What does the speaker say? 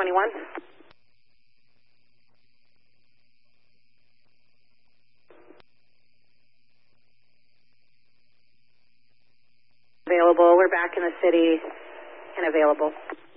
21. Available. We're back in the city and available.